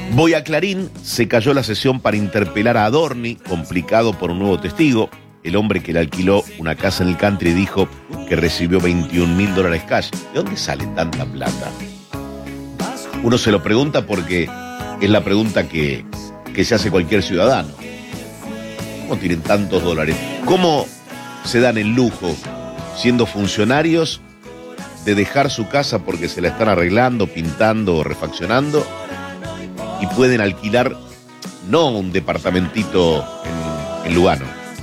Voy a Clarín, se cayó la sesión para interpelar a Adorni, complicado por un nuevo testigo. El hombre que le alquiló una casa en el country dijo que recibió $21.000 cash. ¿De dónde sale tanta plata? Uno se lo pregunta porque es la pregunta que se hace cualquier ciudadano. ¿Cómo tienen tantos dólares? ¿Cómo se dan el lujo, siendo funcionarios, de dejar su casa porque se la están arreglando, pintando o refaccionando y pueden alquilar no un departamentito en Lugano,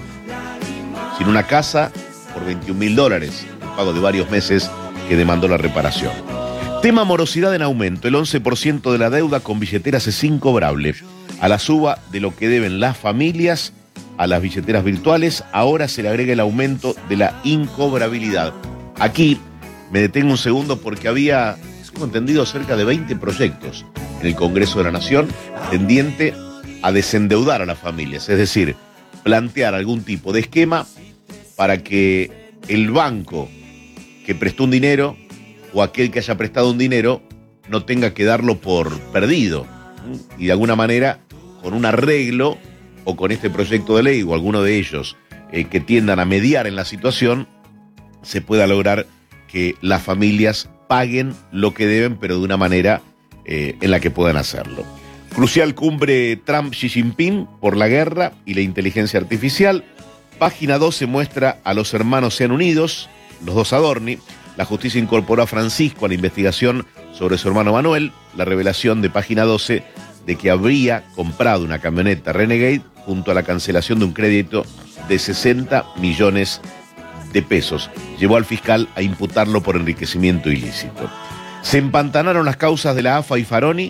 sino una casa por $21.000, el pago de varios meses que demandó la reparación? Tema morosidad en aumento. El 11% de la deuda con billeteras es incobrable. A la suba de lo que deben las familias a las billeteras virtuales, ahora se le agrega el aumento de la incobrabilidad. Aquí me detengo un segundo porque había, tengo entendido, cerca de 20 proyectos en el Congreso de la Nación tendiente a desendeudar a las familias, es decir, plantear algún tipo de esquema para que el banco que prestó un dinero o aquel que haya prestado un dinero no tenga que darlo por perdido, y de alguna manera con un arreglo o con este proyecto de ley o alguno de ellos que tiendan a mediar en la situación, se pueda lograr que las familias paguen lo que deben, pero de una manera en la que puedan hacerlo. Crucial cumbre Trump-Xi Jinping por la guerra y la inteligencia artificial. Página 12 muestra a los hermanos Sean Unidos, los dos Adorni. La justicia incorporó a Francisco a la investigación sobre su hermano Manuel. La revelación de Página 12 de que habría comprado una camioneta Renegade junto a la cancelación de un crédito de 60 millones de pesos. Llevó al fiscal a imputarlo por enriquecimiento ilícito. Se empantanaron las causas de la AFA y Faroni.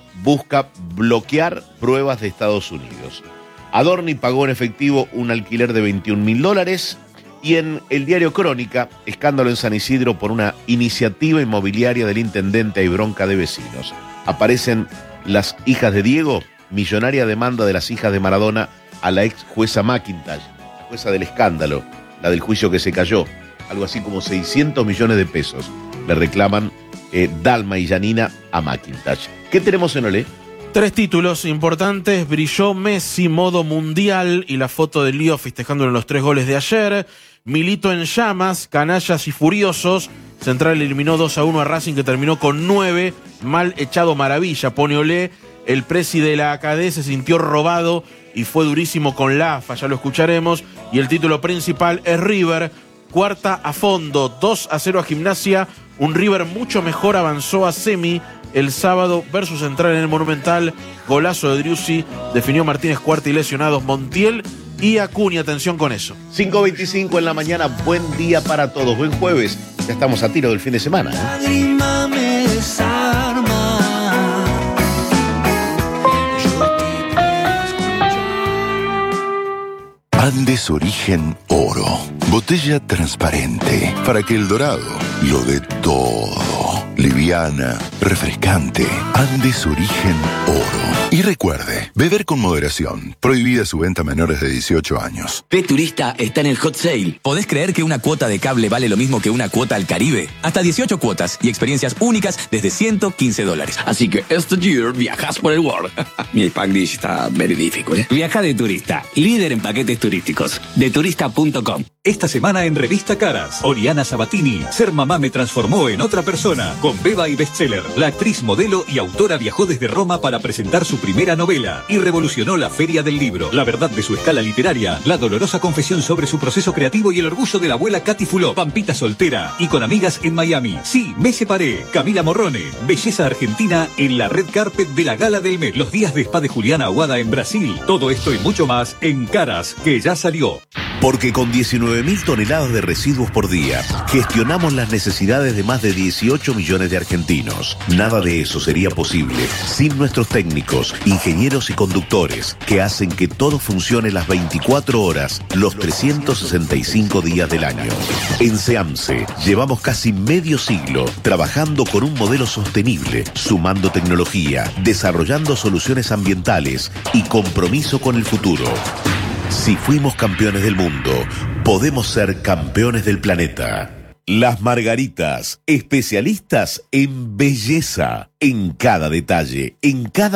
Busca bloquear pruebas de Estados Unidos. Adorni pagó en efectivo un alquiler de $21.000. Y en el diario Crónica, escándalo en San Isidro por una iniciativa inmobiliaria del intendente. Hay bronca de vecinos. Aparecen las hijas de Diego, millonaria demanda de las hijas de Maradona a la ex jueza McIntosh, la jueza del escándalo, la del juicio que se cayó. Algo así como 600 millones de pesos le reclaman Dalma y Janina a McIntosh. ¿Qué tenemos en Olé? 3 títulos importantes. Brilló Messi modo mundial y la foto de Lío festejándole los 3 goles de ayer. Milito en llamas, canallas y furiosos. Central eliminó 2-1 a Racing, que terminó con 9. Mal echado maravilla, pone Olé. El presi de la AKD se sintió robado y fue durísimo con la AFA, ya lo escucharemos. Y el título principal es River, cuarta a fondo, 2-0 a Gimnasia. Un River mucho mejor avanzó a semi el sábado versus Central en el Monumental. Golazo de Driussi, definió Martínez Cuarta y lesionados Montiel y Acuña. Atención con eso. 5:25 en la mañana, buen día para todos, buen jueves. Ya estamos a tiro del fin de semana. Lágrima me desarma. Andes Origen Oro. Botella transparente para que el dorado lo dé todo. Liviana, refrescante. Andes Origen Oro. Y recuerde, beber con moderación. Prohibida su venta a menores de 18 años. P-Turista está en el hot sale. ¿Podés creer que una cuota de cable vale lo mismo que una cuota al Caribe? Hasta 18 cuotas y experiencias únicas desde $115. Así que este year viajas por el world. Mi Spanglish está verídico, ¿eh? Viaja de turista, líder en paquetes turísticos. Deturista.com. Esta semana en Revista Caras, Oriana Sabatini, Ser mamá me transformó en otra persona. Con Beba y Bestseller, la actriz, modelo y autora viajó desde Roma para presentar su primera novela y revolucionó la Feria del Libro. La verdad de su escala literaria, la dolorosa confesión sobre su proceso creativo y el orgullo de la abuela Katy Fulop, Pampita soltera y con amigas en Miami. Sí, me separé. Camila Morrone, belleza argentina en la red carpet de la Gala del Met. Los días de spa de Juliana Aguada en Brasil. Todo esto y mucho más en Caras, que ya salió. Porque con 19.000 toneladas de residuos por día, gestionamos las necesidades de más de 18 millones de argentinos. Nada de eso sería posible sin nuestros técnicos, ingenieros y conductores, que hacen que todo funcione las 24 horas, los 365 días del año. En SEAMSE llevamos casi medio siglo trabajando con un modelo sostenible, sumando tecnología, desarrollando soluciones ambientales y compromiso con el futuro. Si fuimos campeones del mundo, podemos ser campeones del planeta. Las Margaritas, especialistas en belleza, en cada detalle, en cada